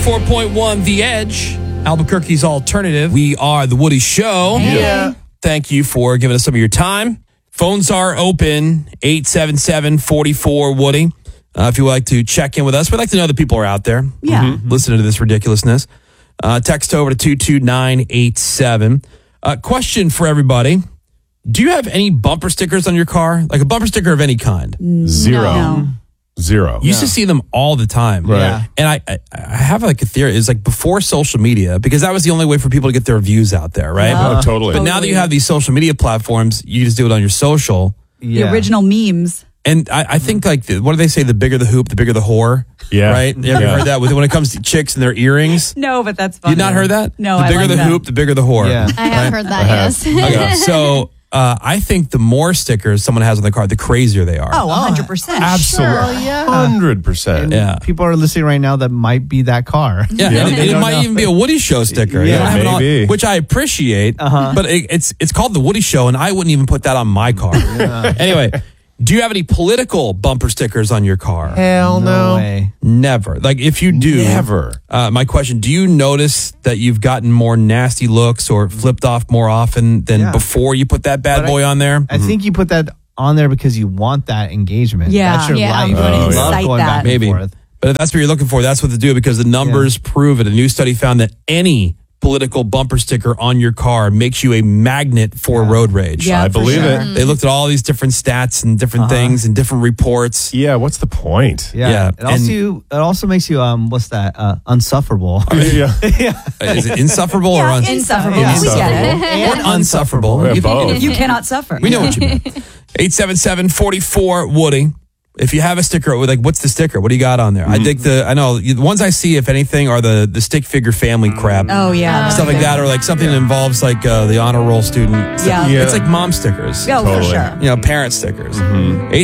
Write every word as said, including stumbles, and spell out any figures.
four point one The Edge, Albuquerque's alternative. We are The Woody Show. Yeah. Thank you for giving us some of your time. Phones are open, eight seven seven, four four, Woody. Uh, if you would like to check in with us, we'd like to know that people are out there. Yeah. Mm-hmm. Listening to this ridiculousness. Uh, text over to two two nine eight seven. Uh, question for everybody. Do you have any bumper stickers on your car? Like a bumper sticker of any kind? Zero. No. Zero. You used to see them all the time. Right. Yeah. And I, I, I have like a theory. It's like before social media, because that was the only way for people to get their views out there, right? Oh, totally. But now that you have these social media platforms, you just do it on your social. Yeah. The original memes. And I, I think like, the, what do they say? The bigger the hoop, the bigger the whore. Yeah. Right? You ever Yeah. heard that with, when it comes to chicks and their earrings? No, but that's funny. You not heard that? No, The I bigger like the that. hoop, the bigger the whore. Yeah. I have heard that, yes. Okay, so uh, I think the more stickers someone has on their car, the crazier they are. Oh, one hundred percent. Absolutely. yeah. Hundred percent. Yeah. People are listening right now that might be that car. Yeah, Yeah. and it, They it don't might know. even be a Woody Show sticker. You Yeah, don't have it on- maybe. which I appreciate. Uh-huh. But it, it's it's called the Woody Show, and I wouldn't even put that on my car. Anyway, do you have any political bumper stickers on your car? Hell no. way. Never. Like if you do, Never. Uh, my question: do you notice that you've gotten more nasty looks or flipped off more often than Yeah. before you put that bad But I- boy on there? I think you put that on there because you want that engagement. Yeah. That's your Yeah. life. You wanna You love incite going that. back and Maybe. forth. But if that's what you're looking for, that's what to do because the numbers prove it. A new study found that any political bumper sticker on your car makes you a magnet for road rage. Yeah, I for believe sure. it. They looked at all these different stats and different things and different reports. Yeah. What's the point? Yeah. Yeah, It also it also makes you um what's that? Uh, unsufferable. Yeah. Is it insufferable or un- insufferable. Yeah. We get it. or unsufferable? Yeah, You- both. You cannot suffer. We know what you mean. eight seven seven, four four, Woody. If you have a sticker, like what's the sticker? What do you got on there? I dig the, I know, the ones I see, if anything, are the, the stick figure family crap. Oh, yeah. Stuff like that, or like something that involves like uh, the honor roll student. Yeah. Yeah. It's like mom stickers. Oh, for Totally. sure. You know, parent stickers.